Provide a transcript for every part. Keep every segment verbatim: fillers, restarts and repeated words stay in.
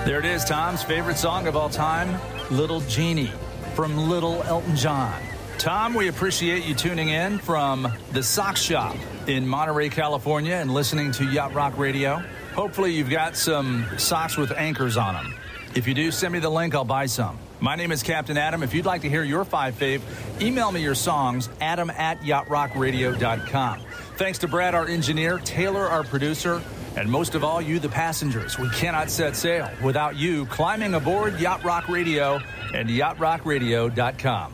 There it is, Tom's favorite song of all time, Little Genie, from Little Elton John. Tom, we appreciate you tuning in from the Sock Shop in Monterey, California, and listening to Yacht Rock Radio. Hopefully you've got some socks with anchors on them. If you do, send me the link. I'll buy some. My name is Captain Adam. If you'd like to hear your five fave, email me your songs, adam at yacht rock radio dot com. Thanks to Brad, our engineer, Taylor, our producer, and most of all, you, the passengers. We cannot set sail without you climbing aboard Yacht Rock Radio and yacht rock radio dot com.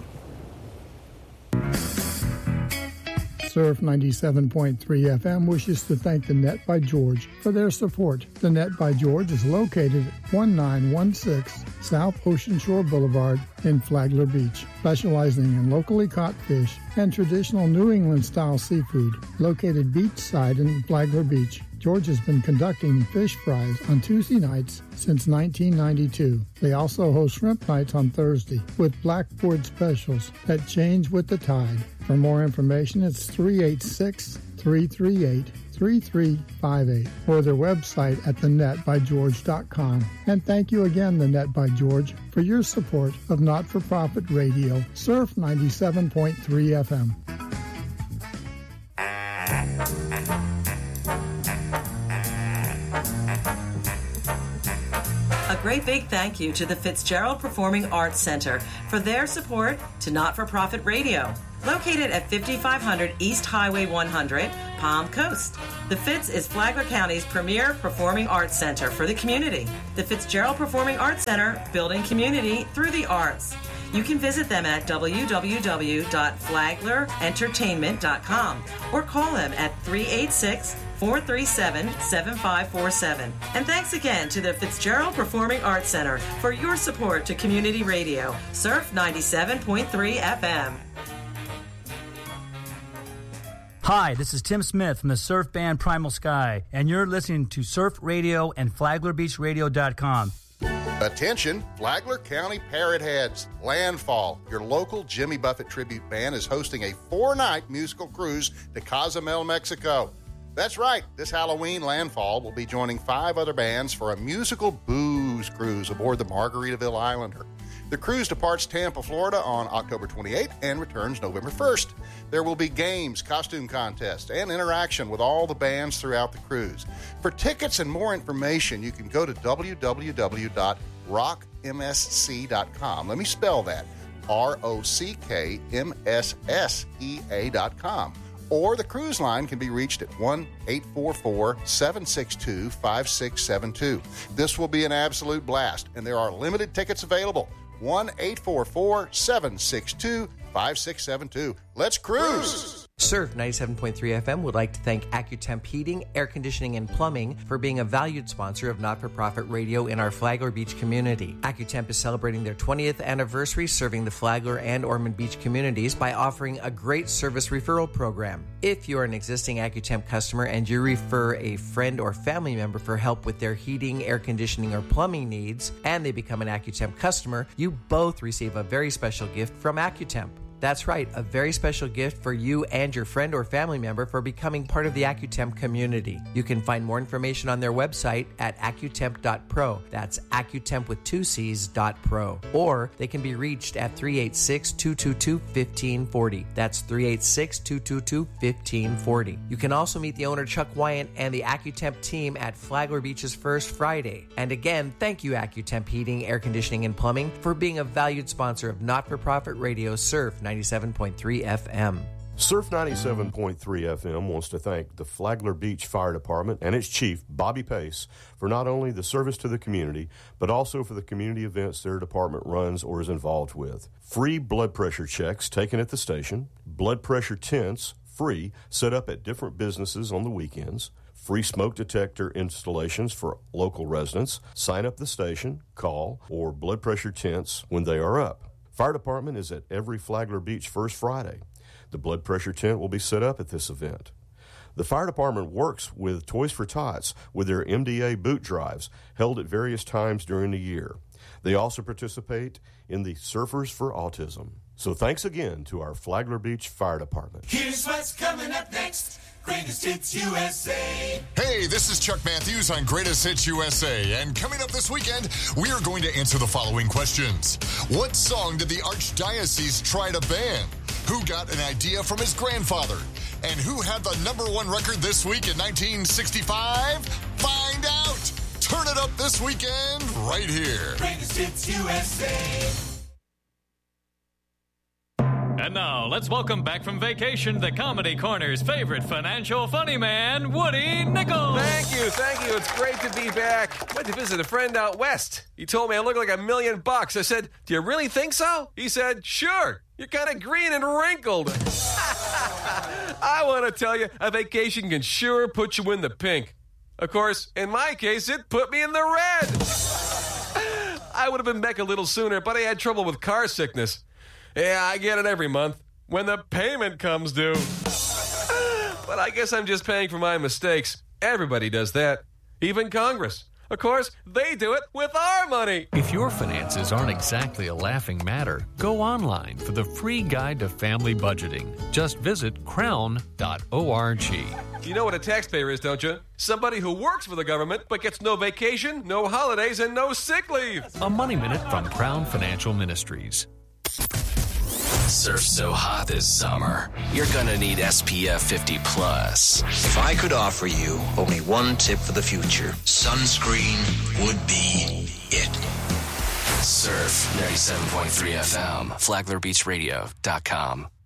Surf ninety-seven point three F M wishes to thank the Net by George for their support. The Net by George is located at nineteen sixteen South Ocean Shore Boulevard in Flagler Beach, specializing in locally caught fish and traditional New England-style seafood. Located beachside in Flagler Beach, George has been conducting fish fries on Tuesday nights since nineteen ninety-two. They also host shrimp nights on Thursday with blackboard specials that change with the tide. For more information, it's three eight six, three three eight, three three five eight or their website at the net by george dot com. And thank you again, The Net by George, for your support of not-for-profit radio, Surf ninety-seven point three F M. A great big thank you to the Fitzgerald Performing Arts Center for their support to Not-for-Profit Radio. Located at fifty-five hundred East Highway one hundred, Palm Coast. The Fitz is Flagler County's premier performing arts center for the community. The Fitzgerald Performing Arts Center, building community through the arts. You can visit them at w w w dot flagler entertainment dot com or call them at three eight six, four three seven, seven five four seven. And thanks again to the Fitzgerald Performing Arts Center for your support to community radio, Surf ninety-seven point three F M. Hi, this is Tim Smith from the surf band Primal Sky, and you're listening to Surf Radio and flagler beach radio dot com. Attention, Flagler County Parrot Heads. Landfall, your local Jimmy Buffett tribute band, is hosting a four-night musical cruise to Cozumel, Mexico. That's right, this Halloween, Landfall will be joining five other bands for a musical booze cruise aboard the Margaritaville Islander. The cruise departs Tampa, Florida on October twenty-eighth and returns November first. There will be games, costume contests, and interaction with all the bands throughout the cruise. For tickets and more information, you can go to w w w dot rock m s c dot com. Let me spell that, R O C K M S S E A dot com. Or the cruise line can be reached at one eight four four, seven six two, five six seven two. This will be an absolute blast, and there are limited tickets available. one eight four four, seven six two, five six seven two. Let's cruise! Surf ninety-seven point three F M would like to thank AccuTemp Heating, Air Conditioning, and Plumbing for being a valued sponsor of Not-for-Profit Radio in our Flagler Beach community. AccuTemp is celebrating their twentieth anniversary serving the Flagler and Ormond Beach communities by offering a great service referral program. If you are an existing AccuTemp customer and you refer a friend or family member for help with their heating, air conditioning, or plumbing needs, and they become an AccuTemp customer, you both receive a very special gift from AccuTemp. That's right, a very special gift for you and your friend or family member for becoming part of the AccuTemp community. You can find more information on their website at accutemp dot pro. That's AccuTemp with two C's dot pro. Or they can be reached at three eight six, two two two, one five four zero. That's three eight six, two two two, one five four zero. You can also meet the owner Chuck Wyant and the AccuTemp team at Flagler Beach's First Friday. And again, thank you AccuTemp Heating, Air Conditioning, and Plumbing for being a valued sponsor of Not-for-Profit Radio Surf ninety-seven point three F M. Surf ninety-seven point three F M wants to thank the Flagler Beach Fire Department and its chief, Bobby Pace, for not only the service to the community, but also for the community events their department runs or is involved with. Free blood pressure checks taken at the station, blood pressure tents, free, set up at different businesses on the weekends, free smoke detector installations for local residents, sign up the station, call, or blood pressure tents when they are up. Fire department is at every Flagler Beach First Friday. The blood pressure tent will be set up at this event. The fire department works with Toys for Tots with their M D A boot drives held at various times during the year. They also participate in the Surfers for Autism. So thanks again to our Flagler Beach Fire Department. Here's what's coming up next. Greatest Hits U S A. Hey, this is Chuck Matthews on Greatest Hits U S A. And coming up this weekend, we are going to answer the following questions. What song did the Archdiocese try to ban? Who got an idea from his grandfather? And who had the number one record this week in nineteen sixty-five? Find out! Turn it up this weekend right here. Greatest Hits U S A. And now, let's welcome back from vacation the Comedy Corner's favorite financial funny man, Woody Nichols. Thank you, thank you. It's great to be back. Went to visit a friend out west. He told me I look like a million bucks. I said, do you really think so? He said, sure. You're kind of green and wrinkled. I want to tell you, a vacation can sure put you in the pink. Of course, in my case, it put me in the red. I would have been back a little sooner, but I had trouble with car sickness. Yeah, I get it every month when the payment comes due. But I guess I'm just paying for my mistakes. Everybody does that. Even Congress. Of course, they do it with our money. If your finances aren't exactly a laughing matter, go online for the free guide to family budgeting. Just visit crown dot org. You know what a taxpayer is, don't you? Somebody who works for the government but gets no vacation, no holidays, and no sick leave. A Money Minute from Crown Financial Ministries. Surf so hot this summer, you're gonna need S P F fifty plus. If I could offer you only one tip for the future, sunscreen would be it. Surf ninety-seven point three F M, Flagler Beach Radio dot com.